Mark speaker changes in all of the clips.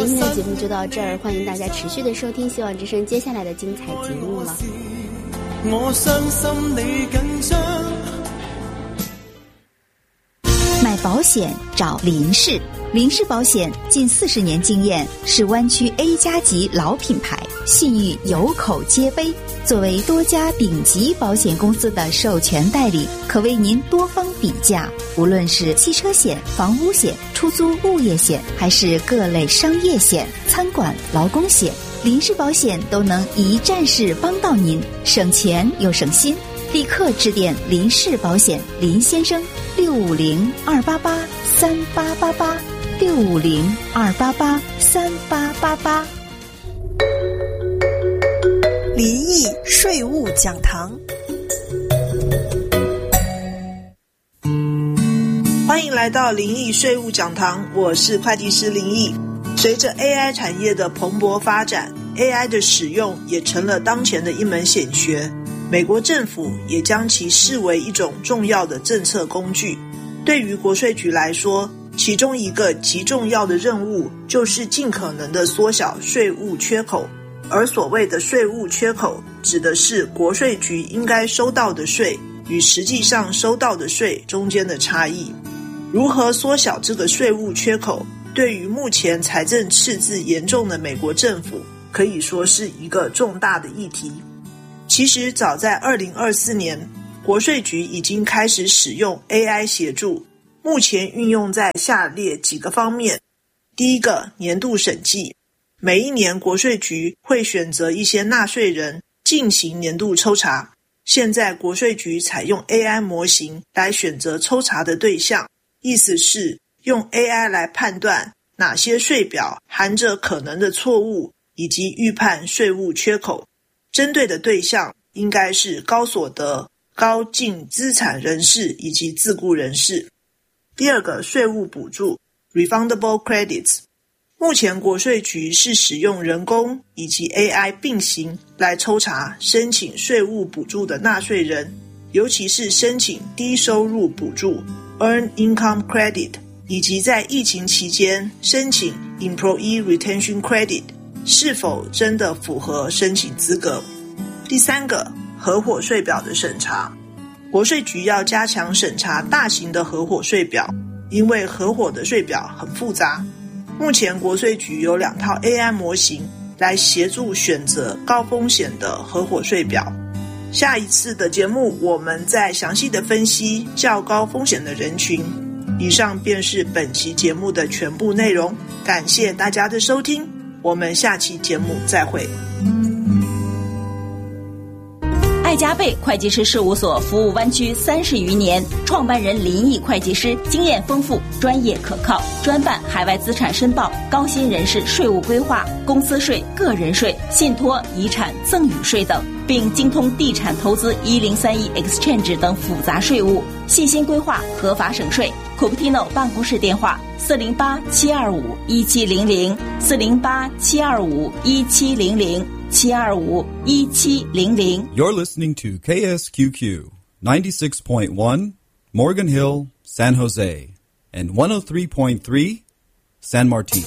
Speaker 1: 今天的节目就到这儿，欢迎大家持续的收听希望之声接下来的精彩节目了。
Speaker 2: 我相信你緊張。
Speaker 3: 买保险找林氏，林氏保险近40年经验，是湾区 A 加级老品牌，信誉有口皆碑。作为多家顶级保险公司的授权代理，可为您多方比价。无论是汽车险、房屋险、出租物业险，还是各类商业险、餐馆、劳工险，林氏保险都能一站式帮到您，省钱又省心。立刻致电林氏保险林先生650-288-3888 650-288-3888。
Speaker 4: 林毅税务讲堂，欢迎来到林毅税务讲堂，我是会计师林毅。随着 AI 产业的蓬勃发展， AI 的使用也成了当前的一门显学，美国政府也将其视为一种重要的政策工具。对于国税局来说，其中一个极重要的任务就是尽可能的缩小税务缺口。而所谓的税务缺口，指的是国税局应该收到的税与实际上收到的税中间的差异。如何缩小这个税务缺口，对于目前财政赤字严重的美国政府，可以说是一个重大的议题。其实早在2024年，国税局已经开始使用 AI 协助，目前运用在下列几个方面。第一个，年度审计。每一年国税局会选择一些纳税人进行年度抽查，现在国税局采用 AI 模型来选择抽查的对象，意思是用 AI 来判断哪些税表含着可能的错误，以及预判税务缺口。针对的对象应该是高所得、高净资产人士以及自雇人士。第二个，税务补助 Refundable Credits。目前国税局是使用人工以及 AI 并行来抽查申请税务补助的纳税人，尤其是申请低收入补助 Earned Income Credit， 以及在疫情期间申请 Employee Retention Credit 是否真的符合申请资格。第三个，合伙税表的审查。国税局要加强审查大型的合伙税表，因为合伙的税表很复杂。目前国税局有2套 AI 模型来协助选择高风险的合伙税表。下一次的节目我们再详细的分析较高风险的人群。以上便是本期节目的全部内容，感谢大家的收听，我们下期节目再会。
Speaker 3: 爱加倍会计师事务所服务湾区30余年，创办人林毅会计师经验丰富，专业可靠，专办海外资产申报、高薪人士税务规划、公司税、个人税、信托、遗产、赠与税等，并精通地产投资1031 Exchange 等复杂税务，细心规划，合法省税。Cupertino 办公室电话408-725-1700 408-725-1700 725-1700。
Speaker 5: You're listening to KSQQ 96.1 Morgan Hill, San Jose, and 103.3 San Martin。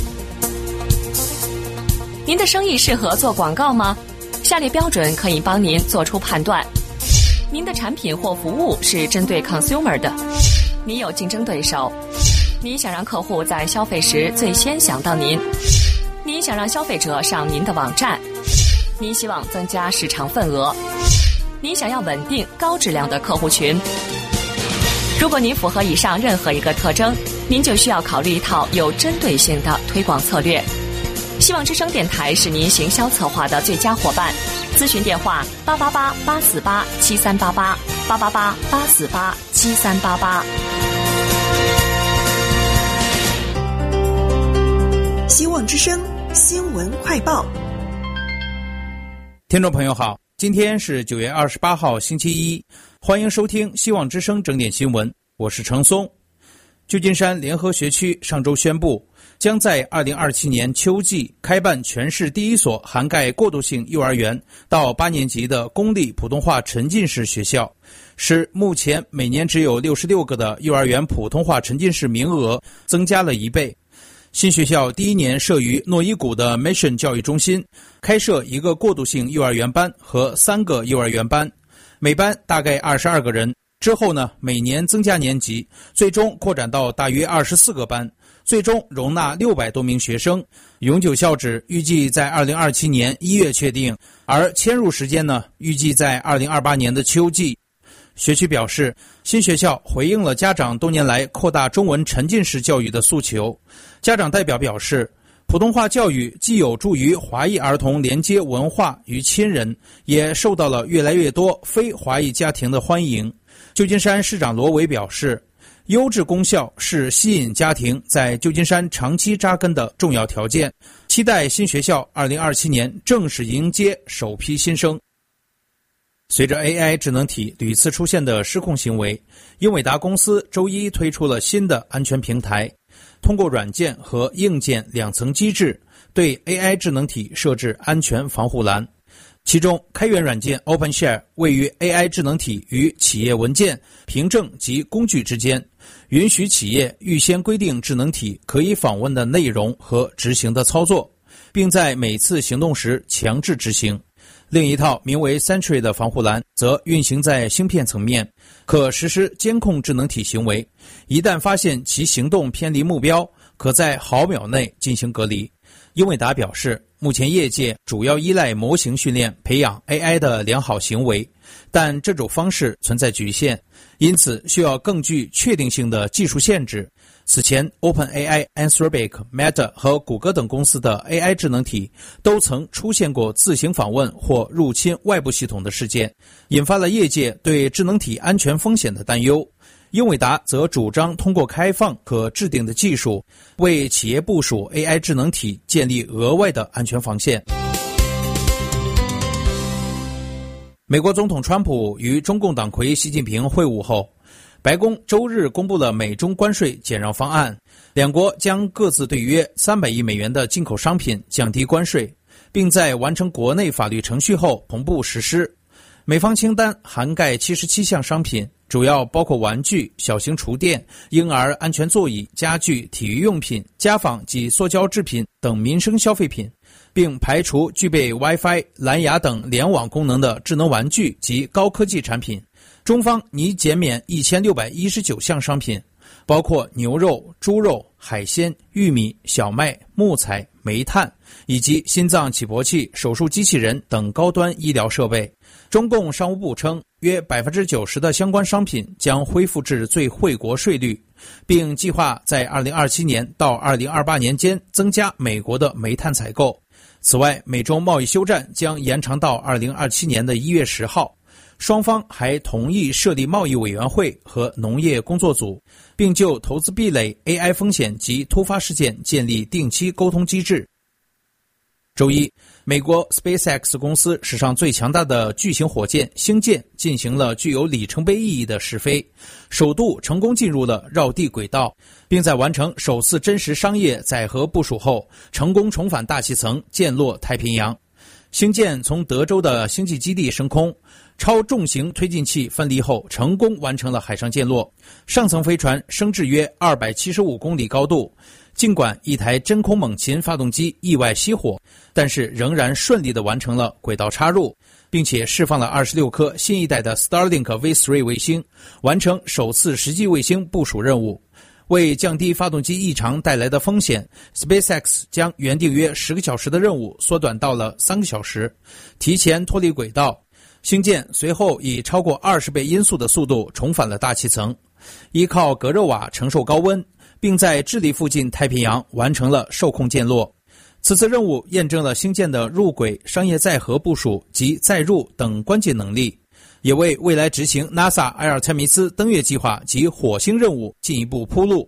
Speaker 6: 您的生意适合做广告吗？下列标准可以帮您做出判断。您的产品或服务是针对 consumer 的，你有竞争对手，你想让客户在消费时最先想到您，你想让消费者上您的网站，你希望增加市场份额，你想要稳定高质量的客户群。如果您符合以上任何一个特征，您就需要考虑一套有针对性的推广策略。希望之声电台是您行销策划的最佳伙伴。咨询电话888-848-7388 888-848-7388。
Speaker 4: 希望之声新闻快报。
Speaker 7: 听众朋友好，今天是9月28号星期一，欢迎收听希望之声整点新闻，我是程松。旧金山联合学区上周宣布，将在2027年秋季开办全市第一所涵盖过渡性幼儿园到8年级的公立普通话沉浸式学校，使目前每年只有66个的幼儿园普通话沉浸式名额增加了1倍。 新学校第一年设于诺伊谷的 Mission 教育中心，开设一个过渡性幼儿园班和3个幼儿园班，每班大概22个人。之后呢，每年增加年级，最终扩展到大约24个班，最终容纳600多名学生。永久校址预计在2027年1月确定，而迁入时间呢，预计在2028年的秋季。学区表示，新学校回应了家长多年来扩大中文沉浸式教育的诉求。家长代表表示，普通话教育既有助于华裔儿童连接文化与亲人，也受到了越来越多非华裔家庭的欢迎。旧金山市长罗维表示，优质公校是吸引家庭在旧金山长期扎根的重要条件，期待新学校2027年正式迎接首批新生。随着 AI 智能体屡次出现的失控行为，英伟达公司周一推出了新的安全平台，通过软件和硬件2层机制，对 AI 智能体设置安全防护栏。其中，开源软件 OpenShare 位于 AI 智能体与企业文件、凭证及工具之间，允许企业预先规定智能体可以访问的内容和执行的操作，并在每次行动时强制执行。另一套名为 Sentry 的防护栏则运行在芯片层面，可实施监控智能体行为，一旦发现其行动偏离目标，可在毫秒内进行隔离。英伟达表示，目前业界主要依赖模型训练培养 AI 的良好行为，但这种方式存在局限，因此需要更具确定性的技术限制。此前 OpenAI、Anthropic、Meta 和谷歌等公司的 AI 智能体都曾出现过自行访问或入侵外部系统的事件，引发了业界对智能体安全风险的担忧。英伟达则主张通过开放可制定的技术，为企业部署 AI 智能体建立额外的安全防线。美国总统川普与中共党魁习近平会晤后，白宫周日公布了美中关税减让方案，两国将各自对约300亿美元的进口商品降低关税，并在完成国内法律程序后同步实施。美方清单涵盖77项商品，主要包括玩具、小型厨电、婴儿安全座椅、家具、体育用品、家纺及塑胶制品等民生消费品，并排除具备 Wi-Fi、蓝牙等联网功能的智能玩具及高科技产品。中方拟减免1619项商品，包括牛肉、猪肉、海鲜、玉米、小麦、木材、煤炭以及心脏起搏器、手术机器人等高端医疗设备。中共商务部称，约 90% 的相关商品将恢复至最惠国税率，并计划在2027年到2028年间增加美国的煤炭采购。此外，美中贸易休战将延长到2027年的1月10号。双方还同意设立贸易委员会和农业工作组，并就投资壁垒、AI 风险及突发事件建立定期沟通机制。周一，美国 SpaceX 公司史上最强大的巨型火箭星舰进行了具有里程碑意义的试飞，首度成功进入了绕地轨道，并在完成首次真实商业载荷部署后，成功重返大气层，降落太平洋。星舰从德州的星际基地升空，超重型推进器分离后成功完成了海上降落，上层飞船升至约275公里高度。尽管一台真空猛禽发动机意外熄火，但是仍然顺利地完成了轨道插入，并且释放了26颗新一代的 Starlink V3 卫星，完成首次实际卫星部署任务。为降低发动机异常带来的风险， SpaceX 将原定约10个小时的任务缩短到了3个小时，提前脱离轨道。星舰随后以超过20倍音速的速度重返了大气层，依靠隔热瓦承受高温，并在智利附近太平洋完成了受控降落。此次任务验证了星舰的入轨、商业载荷部署及载入等关键能力，也为未来执行 NASA 埃尔泰米斯登月计划及火星任务进一步铺路。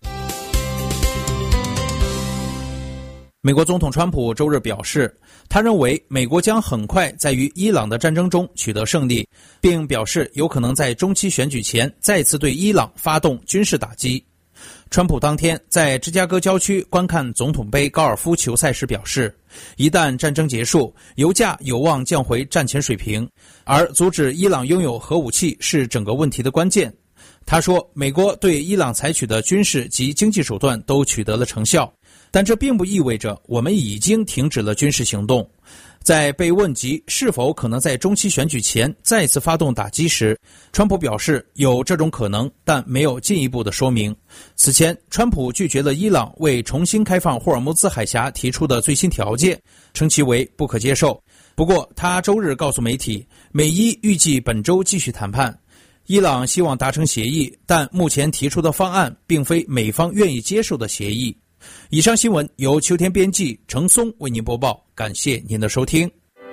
Speaker 7: 美国总统川普周日表示，他认为美国将很快在与伊朗的战争中取得胜利，并表示有可能在中期选举前再次对伊朗发动军事打击。川普当天在芝加哥郊区观看总统杯高尔夫球赛时表示，一旦战争结束，油价有望降回战前水平，而阻止伊朗拥有核武器是整个问题的关键。他说，美国对伊朗采取的军事及经济手段都取得了成效， 但这并不意味着我们已经停止了军事行动。在被问及是否可能在中期选举前再次发动打击时，川普表示有这种可能，但没有进一步的说明。此前，川普拒绝了伊朗为重新开放霍尔木兹海峡提出的最新条件，称其为不可接受。不过，他周日告诉媒体，美伊预计本周继续谈判。伊朗希望达成协议，但目前提出的方案并非美方愿意接受的协议。以上新闻由秋天编辑，程松为您播报，感谢您的收听。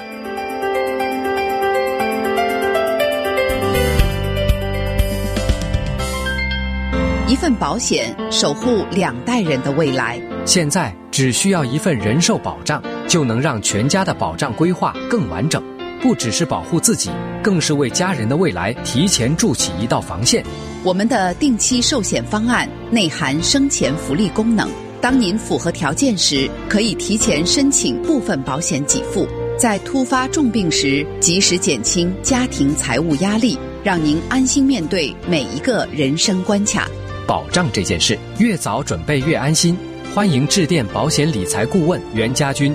Speaker 3: 一份保险守护2代人的未来。
Speaker 8: 现在只需要一份人寿保障，就能让全家的保障规划更完整，不只是保护自己，更是为家人的未来提前筑起一道防线。
Speaker 3: 我们的定期寿险方案内含生前福利功能，当您符合条件时，可以提前申请部分保险给付，在突发重病时及时减轻家庭财务压力，让您安心面对每一个人生关卡。
Speaker 8: 保障这件事，越早准备越安心。欢迎致电保险理财顾问袁家军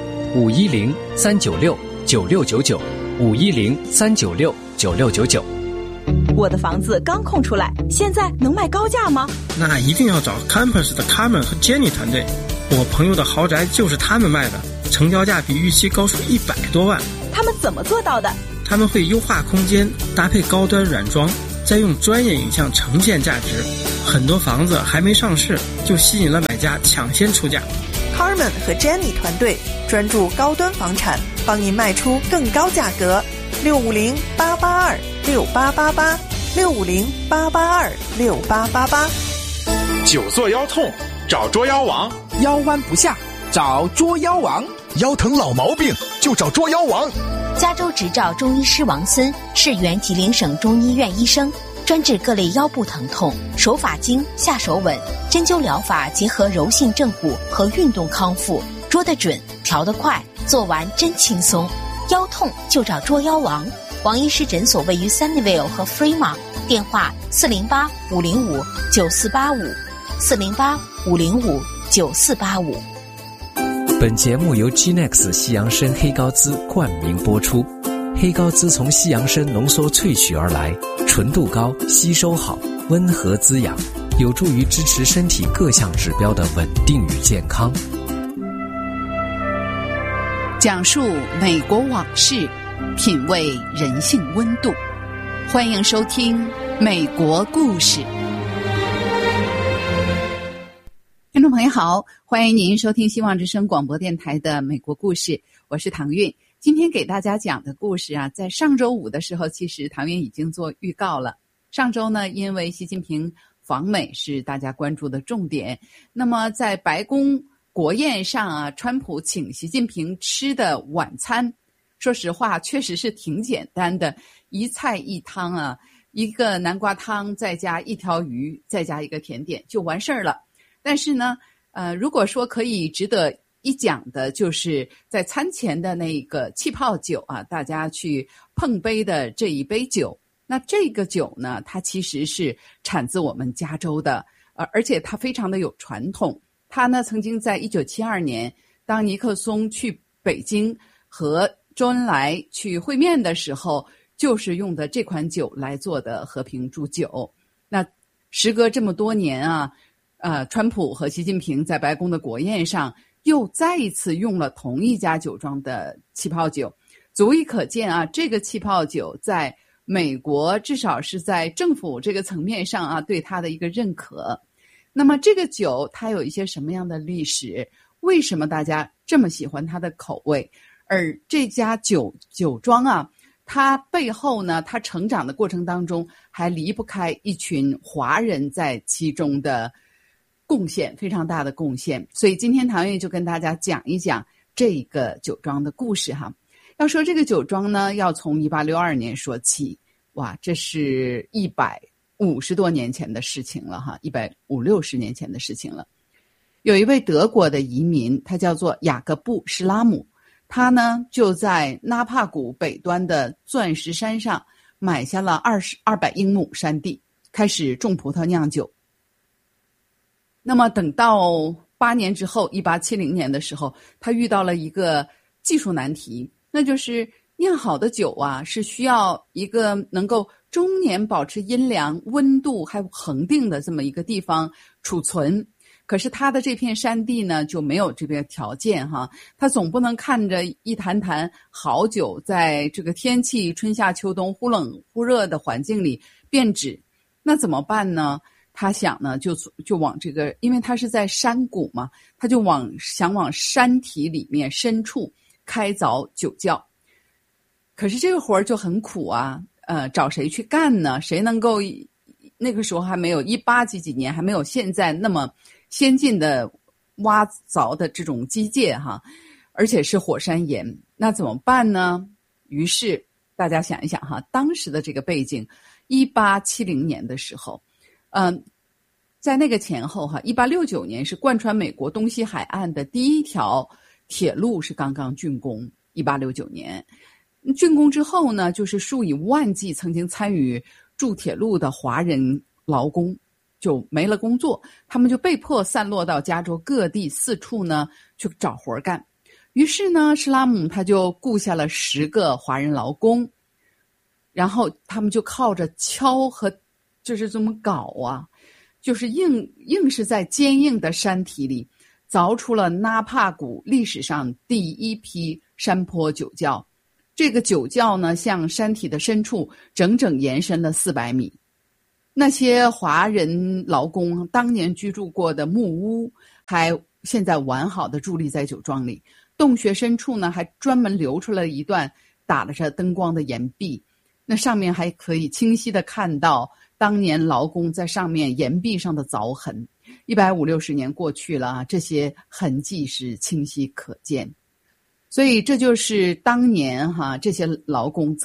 Speaker 8: ，510-396-9699，510-396-9699。
Speaker 9: 我的房子刚空出来，现在能卖高价吗？
Speaker 10: 那一定要找 Campus 的 Carmen 和 Jenny 团队，我朋友的豪宅就是他们卖的，成交价比预期高出100多万。
Speaker 9: 他们怎么做到的？
Speaker 10: 他们会优化空间，搭配高端软装，再用专业影像呈现价值。很多房子还没上市，就吸引了买家抢先出价。
Speaker 9: Carmen 和 Jenny 团队专注高端房产，帮您卖出更高价格。650-882-6888，650-882-6888。
Speaker 11: 久坐腰痛找捉妖王，
Speaker 12: 腰弯不下找捉妖王，
Speaker 13: 腰疼老毛病就找捉妖王。
Speaker 14: 加州执照中医师王森是原吉林省中医院医生，专治各类腰部疼痛，手法精，下手稳，针灸疗法结合柔性正骨和运动康复，捉得准，调得快，做完真轻松。腰痛就找捉妖王。王医师诊所位于 Sunnyvale 和 Fremont， 电话408-505-9485，408-505-9485。
Speaker 8: 本节目由 Genex 西洋参黑高滋冠名播出。黑高滋从西洋参浓缩萃取而来，纯度高，吸收好，温和滋养，有助于支持身体各项指标的稳定与健康。
Speaker 3: 讲述美国往事，品味人性温度。欢迎收听《美国故事》。听众朋友好，欢迎您收听希望之声广播电台的《美国故事》，我是唐韵。今天给大家讲的故事啊，在上周五的时候，其实唐韵已经做预告了。上周呢，因为习近平访美是大家关注的重点，那么在白宫国宴上啊，川普请习近平吃的晚餐，说实话确实是挺简单的，一菜一汤啊，一个南瓜汤再加一条鱼，再加一个甜点就完事儿了。但是呢，如果说可以值得一讲的，就是在餐前的那个气泡酒啊，大家去碰杯的这一杯酒。那这个酒呢，它其实是产自我们加州的，而且它非常的有传统。它呢，曾经在1972年，当尼克松去北京和周恩来去会面的时候，就是用的这款酒来做的和平祝酒。那时隔这么多年啊，川普和习近平在白宫的国宴上又再一次用了同一家酒庄的气泡酒，足以可见啊，这个气泡酒在美国至少是在政府这个层面上啊，对它的一个认可。那么这个酒它有一些什么样的历史？为什么大家这么喜欢它的口味？而这家酒庄啊，它背后呢，它成长的过程当中还离不开一群华人在其中的贡献，非常大的贡献。所以今天唐韵就跟大家讲一讲这个酒庄的故事哈。要说这个酒庄呢，要从1862年说起，哇，这是150多年前的事情了哈，150-160年前的事情了。有一位德国的移民，他叫做雅各布·施拉姆，他呢就在纳帕谷北端的钻石山上买下了200英亩山地，开始种葡萄酿酒。那么等到
Speaker 15: 8年之后，1870年的时候，他遇到了一个技术难题，那就是酿好的酒啊，是需要一个能够终年保持阴凉、温度还有恒定的这么一个地方储存。可是他的这片山地呢，就没有这个条件哈，他总不能看着一坛坛好酒在这个天气春夏秋冬忽冷忽热的环境里变质，那怎么办呢？他想呢，就往这个，因为他是在山谷嘛，他就想往山体里面深处开凿酒窖。可是这个活儿就很苦啊，找谁去干呢？谁能够？那个时候还没有18几年，还没有现在那么先进的挖凿的这种机械哈，而且是火山岩，那怎么办呢？于是大家想一想哈，当时的这个背景，1870年的时候，在那个前后哈，1869年是贯穿美国东西海岸的第一条铁路是刚刚竣工，1869年竣工之后呢，就是数以万计曾经参与筑铁路的华人劳工就没了工作，他们就被迫散落到加州各地四处呢去找活干。于是呢，施拉姆他就雇下了10个华人劳工，然后他们就靠着敲和就是这么搞啊，就是硬是在坚硬的山体里凿出了纳帕谷历史上第一批山坡酒窖。这个酒窖呢，向山体的深处整整延伸了400米。那些华人劳工当年居住过的木屋，还现在完好的伫立在酒庄里。洞穴深处呢，还专门留出了一段打着灯光的岩壁，那上面还可以清晰地看到当年劳工在上面岩壁上的凿痕。150、60年过去了，这些痕迹是清晰可见。所以这就是当年这些劳工